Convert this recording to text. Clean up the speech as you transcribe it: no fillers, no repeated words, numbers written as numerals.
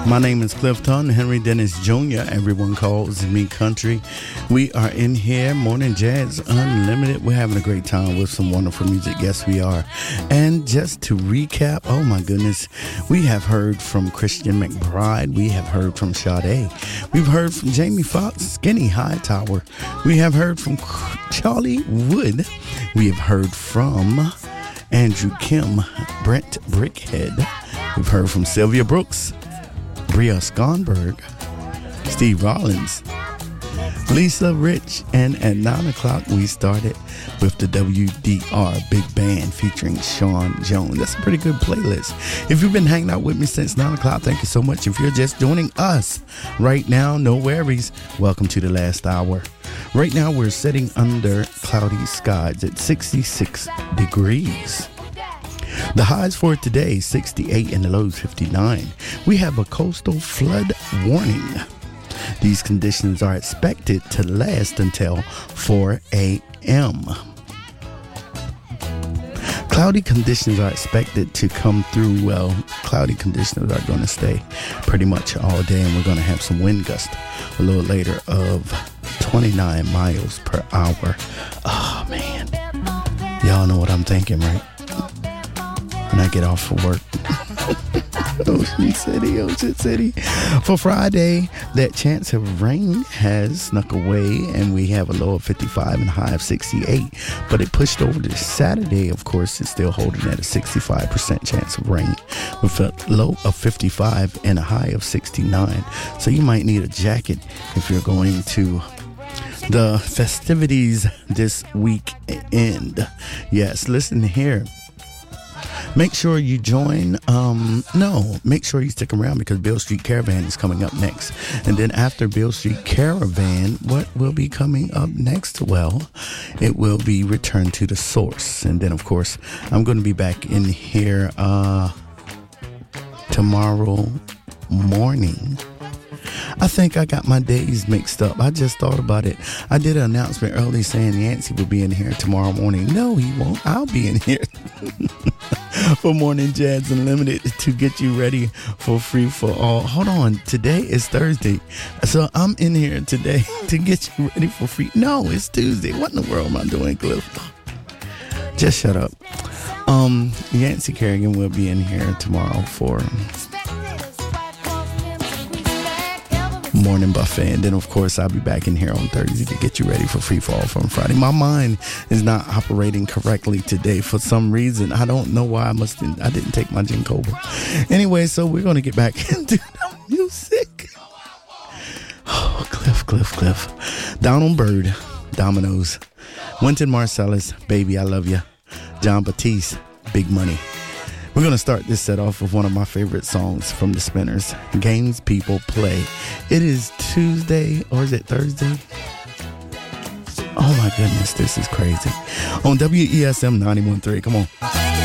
My name is Clifton Henry Dennis Jr. Everyone calls me Country. We are in here, Morning Jazz Unlimited. We're having a great time with some wonderful music. Yes, we are. And just to recap, oh my goodness, we have heard from Christian McBride. We have heard from Sade. We've heard from Jamie Foxx, Skinny Hightower. We have heard from Charlie Wood. We have heard from Andrew Kim, Brent Brickhead. We've heard from Sylvia Brooks, Bria Skonberg, Steve Rollins, Lisa Rich, and at 9 o'clock we started with the WDR Big Band featuring Sean Jones. That's a pretty good playlist. If you've been hanging out with me since 9 o'clock, thank you so much. If you're just joining us right now, no worries. Welcome to the last hour. Right now we're sitting under cloudy skies at 66 degrees. The highs for today, 68 and the lows, 59. We have a coastal flood warning. These conditions are expected to last until 4 a.m. Cloudy conditions are expected to come through. Well, cloudy conditions are going to stay pretty much all day, and we're going to have some wind gusts a little later of 29 miles per hour. Oh, man. Y'all know what I'm thinking, right? When I get off for work. Ocean City. For Friday, that chance of rain has snuck away, and we have a low of 55 and a high of 68. But it pushed over to Saturday. Of course, it's still holding at a 65% chance of rain with a low of 55 and a high of 69. So you might need a jacket if you're going to the festivities this weekend. Yes, listen here. Make sure you join. Make sure you stick around because Beale Street Caravan is coming up next. And then after Beale Street Caravan, what will be coming up next? Well, it will be Return to the Source. And then, of course, I'm going to be back in here tomorrow morning. I think I got my days mixed up. I just thought about it. I did an announcement early saying Yancey will be in here tomorrow morning. No, he won't. I'll be in here for Morning Jazz Unlimited to get you ready for Free for All. Hold on. Today is Thursday. So I'm in here today to get you ready for free. No, it's Tuesday. What in the world am I doing, Cliff? Just shut up. Yancey Kerrigan will be in here tomorrow for Morning Buffet, and then of course I'll be back in here on Thursday to get you ready for Free Fall from Friday. My mind is not operating correctly today for some reason. I don't know why. I didn't take my Ginkgo. Anyway, so we're gonna get back into the music. Oh, Cliff. Donald Byrd, Dominoes, Wynton Marsalis, Baby I Love Ya, John Batiste, Big Money. We're going to start this set off with one of my favorite songs from the Spinners, Games People Play. It is Tuesday, or is it Thursday? Oh my goodness, this is crazy. On WESM 91.3, come on.